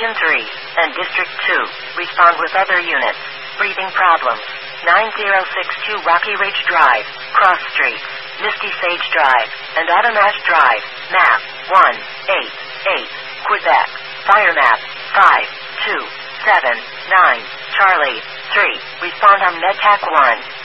Region 3, and District 2. Respond with other units. Breathing problems. 9062 Rocky Ridge Drive, Cross Street, Misty Sage Drive, and Automash Drive. Map 188, Quebec. Fire map 5279, Charlie 3. Respond on MedTac 1.